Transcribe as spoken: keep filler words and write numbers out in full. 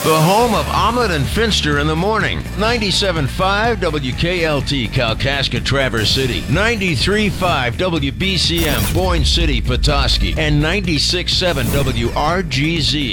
The home of Ahmed and Finster in the morning. ninety-seven point five W K L T, Kalkaska, Traverse City. ninety-three point five W B C M, Boyne City, Petoskey. And ninety-six point seven W R G Z.